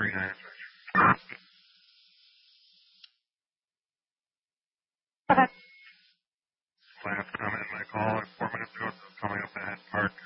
Last comment in my call 4 minutes ago, so coming up ahead park.